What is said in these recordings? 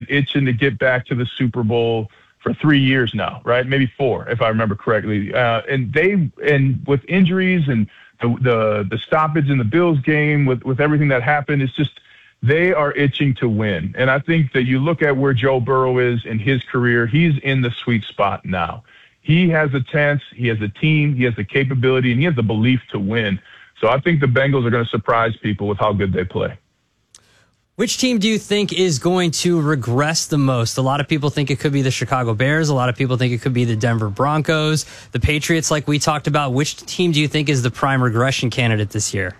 itching to get back to the Super Bowl for 3 years now, right? Maybe 4, if I remember correctly. And with injuries and the stoppage in the Bills game, with everything that happened, it's just they are itching to win. And I think that you look at where Joe Burrow is in his career, he's in the sweet spot now. He has a chance, he has a team, he has the capability, and he has the belief to win. So I think the Bengals are going to surprise people with how good they play. Which team do you think is going to regress the most? A lot of people think it could be the Chicago Bears. A lot of people think it could be the Denver Broncos. The Patriots, like we talked about. Which team do you think is the prime regression candidate this year?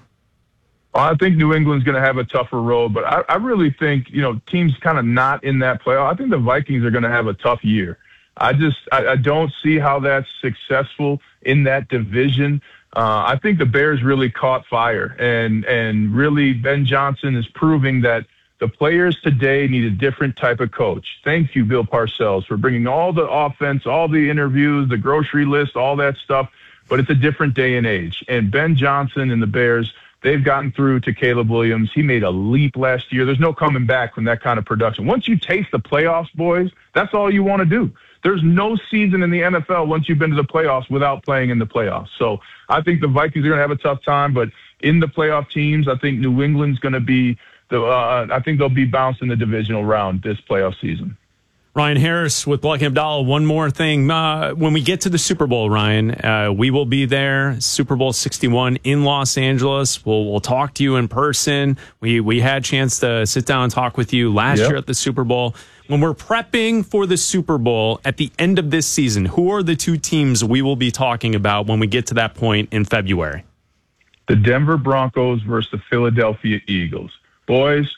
I think New England's going to have a tougher road, but I really think, teams kind of not in that playoff. I think the Vikings are going to have a tough year. I don't see how that's successful in that division. I think the Bears really caught fire, and really Ben Johnson is proving that the players today need a different type of coach. Thank you, Bill Parcells, for bringing all the offense, all the interviews, the grocery list, all that stuff, but it's a different day and age. And Ben Johnson and the Bears, they've gotten through to Caleb Williams. He made a leap last year. There's no coming back from that kind of production. Once you taste the playoffs, boys, that's all you want to do. There's no season in the NFL once you've been to the playoffs without playing in the playoffs. So I think the Vikings are going to have a tough time, but in the playoff teams, I think New England's going to be I think they'll be bounced in the divisional round this playoff season. Ryan Harris with Black & Abdallah. One more thing. When we get to the Super Bowl, Ryan, we will be there, Super Bowl 61 in Los Angeles. We'll talk to you in person. We had a chance to sit down and talk with you last year at the Super Bowl. When we're prepping for the Super Bowl at the end of this season, who are the 2 teams we will be talking about when we get to that point in February? The Denver Broncos versus the Philadelphia Eagles. Boys,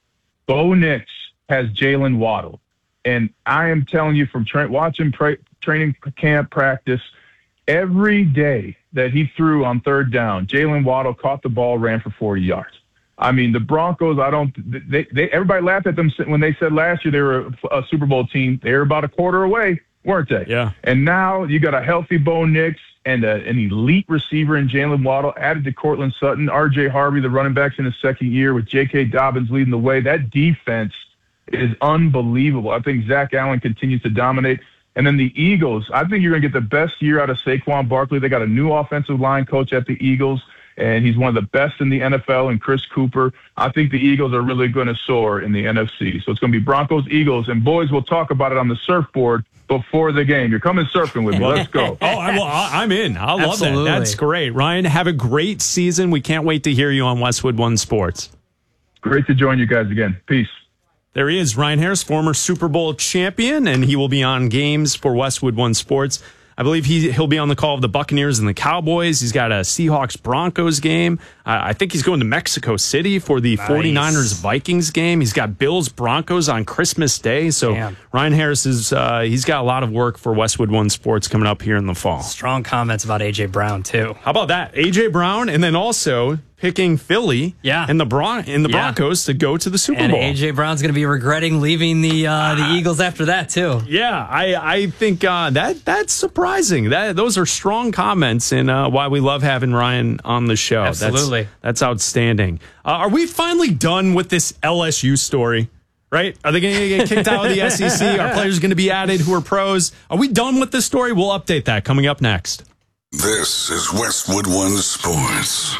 Bo Nix has Jalen Waddle. And I am telling you from watching training camp practice, every day that he threw on third down, Jalen Waddle caught the ball, ran for 40 yards. I mean, the Broncos, everybody laughed at them when they said last year they were a Super Bowl team. They were about a quarter away, weren't they? Yeah. And now you got a healthy Bo Nix and an elite receiver in Jalen Waddle, added to Cortland Sutton, R.J. Harvey, the running backs in his second year with J.K. Dobbins leading the way. That defense is unbelievable. I think Zach Allen continues to dominate. And then the Eagles, I think you're going to get the best year out of Saquon Barkley. They got a new offensive line coach at the Eagles, and he's one of the best in the NFL, and Chris Cooper. I think the Eagles are really going to soar in the NFC. So it's going to be Broncos, Eagles, and boys, we'll talk about it on the surfboard before the game. You're coming surfing with me. Let's go. I'm in. I love that. That's great. Ryan, have a great season. We can't wait to hear you on Westwood One Sports. Great to join you guys again. Peace. There he is, Ryan Harris, former Super Bowl champion, and he will be on games for Westwood One Sports. I believe he'll be on the call of the Buccaneers and the Cowboys. He's got a Seahawks-Broncos game. I think he's going to Mexico City for the 49ers-Vikings game. He's got Bills-Broncos on Christmas Day. So Ryan Harris he's got a lot of work for Westwood One Sports coming up here in the fall. Strong comments about A.J. Brown, too. How about that? A.J. Brown, and then also picking Philly and the Broncos to go to the Super Bowl. And A.J. Brown's going to be regretting leaving the Eagles after that, too. Yeah, I think that's surprising. Those are strong comments, and why we love having Ryan on the show. Absolutely. That's outstanding. Are we finally done with this LSU story? Right? Are they going to get kicked out of the SEC? Are players going to be added who are pros? Are we done with this story? We'll update that coming up next. This is Westwood One Sports.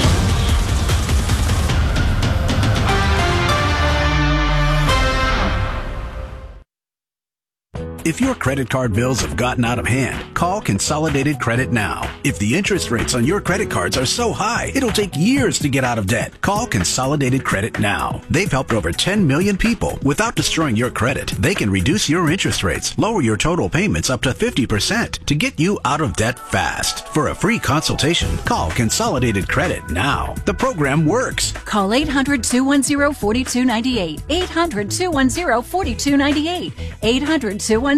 If your credit card bills have gotten out of hand, call Consolidated Credit now. If the interest rates on your credit cards are so high, it'll take years to get out of debt. Call Consolidated Credit now. They've helped over 10 million people without destroying your credit. They can reduce your interest rates, lower your total payments up to 50% to get you out of debt fast. For a free consultation, call Consolidated Credit now. The program works. Call 800-210-4298. 800-210-4298. 800-210-4298.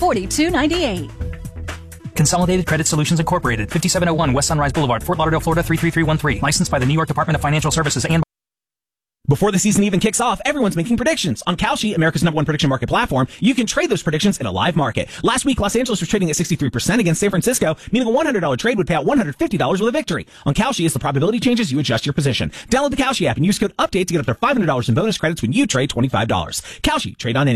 Consolidated Credit Solutions Incorporated, 5701 West Sunrise Boulevard, Fort Lauderdale, Florida 33313. Licensed by the New York Department of Financial Services and Before the season even kicks off, everyone's making predictions. On Kalshi, America's #1 prediction market platform, you can trade those predictions in a live market. Last week, Los Angeles was trading at 63% against San Francisco, meaning a $100 trade would pay out $150 with a victory. On Kalshi, as the probability changes, you adjust your position. Download the Kalshi app and use code UPDATE to get up to $500 in bonus credits when you trade $25. Kalshi, trade on any